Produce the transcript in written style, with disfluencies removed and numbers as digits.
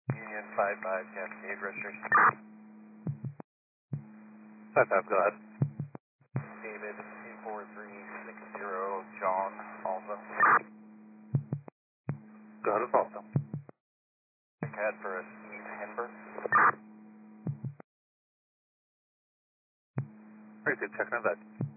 Union 55 Cascade registration. 55, go ahead. David 24360 John Alpha. Go ahead with also. CAD for a Steve Henber. Very good, checking on that.